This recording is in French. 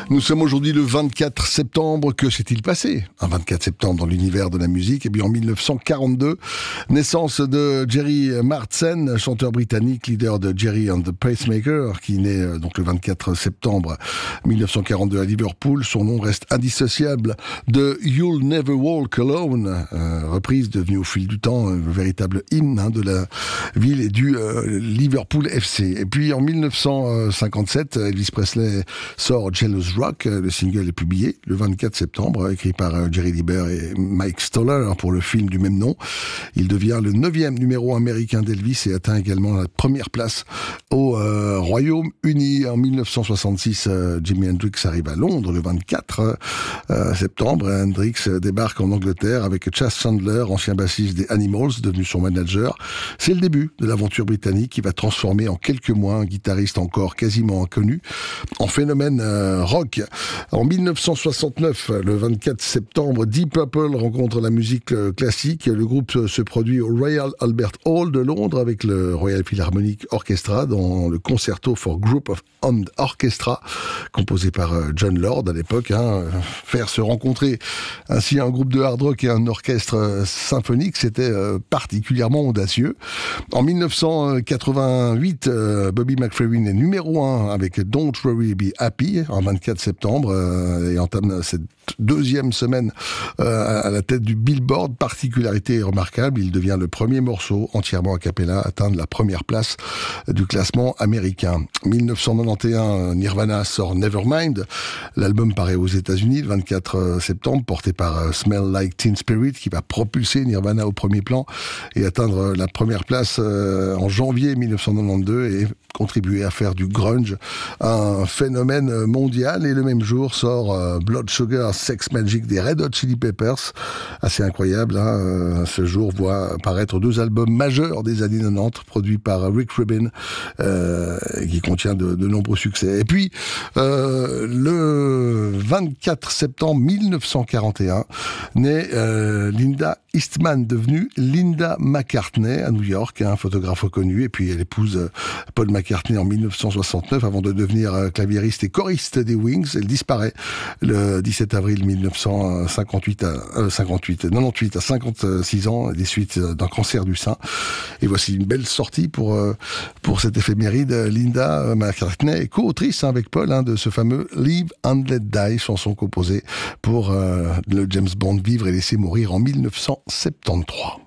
Nous sommes aujourd'hui le 24 septembre. Que s'est-il passé un 24 septembre dans l'univers de la musique? Eh bien, en 1942, naissance de Gerry Marsden, chanteur britannique, leader de Gerry and the Pacemakers, qui naît donc le 24 septembre 1942 à Liverpool. Son nom reste indissociable de You'll Never Walk Alone, reprise devenue au fil du temps le véritable hymne de la ville et du Liverpool FC. Et puis en 1957, Elvis Presley sort Jealous Rock. Le single est publié le 24 septembre, écrit par Jerry Lieber et Mike Stoller pour le film du même nom. Il devient le 9e numéro américain d'Elvis et atteint également la première place au Royaume-Uni. En 1966, Jimi Hendrix arrive à Londres le 24 septembre. Hendrix débarque en Angleterre avec Chas Chandler, ancien bassiste des Animals, devenu son manager. C'est le début de l'aventure britannique qui va transformer en quelques mois un guitariste encore quasiment inconnu en phénomène rock. En 1969, le 24 septembre, Deep Purple rencontre la musique classique. Le groupe se produit au Royal Albert Hall de Londres avec le Royal Philharmonic Orchestra dans le Concerto for Group of and Orchestra composé par John Lord à l'époque. Faire se rencontrer ainsi un groupe de hard rock et un orchestre symphonique, c'était particulièrement audacieux. En 1988, Bobby McFerrin est numéro 1 avec Don't Worry Be Happy en 24 septembre et entame cette deuxième semaine à la tête du Billboard. Particularité remarquable, il devient le premier morceau entièrement a cappella à atteindre la première place du classement américain. 1991, Nirvana sort Nevermind. L'album paraît aux États-Unis le 24 septembre, porté par Smell Like Teen Spirit, qui va propulser Nirvana au premier plan et atteindre la première place en janvier 1992 et contribuer à faire du grunge un phénomène mondial. Et le même jour sort Blood Sugar Sex Magic des Red Hot Chili Peppers. Assez incroyable, ce jour voit apparaître deux albums majeurs des années 90 produits par Rick Rubin qui contient de nombreux succès. Et puis le 24 septembre 1941 naît Linda Eastman, devenue Linda McCartney à New York, un photographe reconnu, et puis elle épouse Paul McCartney en 1969 avant de devenir claviériste et choriste des Wings. Elle disparaît le 17 avril 1958 à 56 ans des suites d'un cancer du sein. Et voici une belle sortie pour cette éphéméride. Linda McCartney est co-autrice avec Paul de ce fameux Live and Let Die, chanson composée pour le James Bond Vivre et laisser mourir en 1973.